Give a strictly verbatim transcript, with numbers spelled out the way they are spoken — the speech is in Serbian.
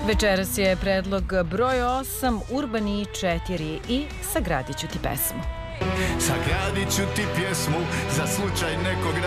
Večeras je predlog broj osam, Urbani četiri i Sagradit ću ti pesmu. Sagradit ću ti pjesmu za slučaj nekog